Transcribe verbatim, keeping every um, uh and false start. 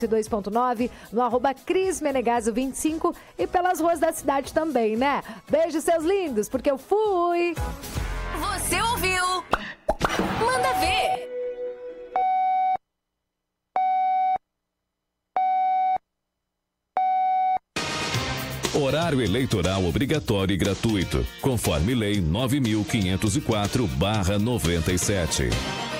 dois ponto nove, no arroba Cris Menegaso vinte e cinco e pelas ruas da cidade também, né? Beijo, seus lindos, porque eu fui! Você ouviu? Manda ver! Horário eleitoral obrigatório e gratuito, conforme Lei nove mil quinhentos e quatro barra noventa e sete.